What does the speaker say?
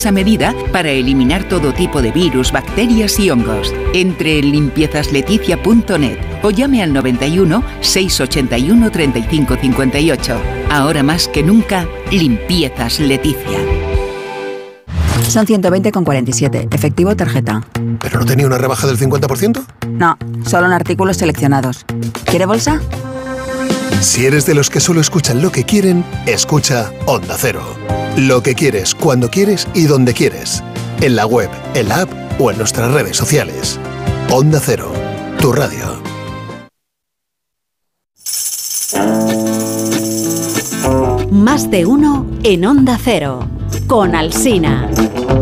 a medida para eliminar todo tipo de virus, bacterias y hongos. Entre en limpiezasLeticia.net o llame al 91 681 35 58. Ahora más que nunca, Limpiezas Leticia. Son 120,47. Efectivo tarjeta. ¿Pero no tenía una rebaja del 50%? No, solo en artículos seleccionados. ¿Quiere bolsa? Si eres de los que solo escuchan lo que quieren, escucha Onda Cero. Lo que quieres, cuando quieres y donde quieres. En la web, en la app o en nuestras redes sociales. Onda Cero, tu radio. Más de uno en Onda Cero, con Alsina.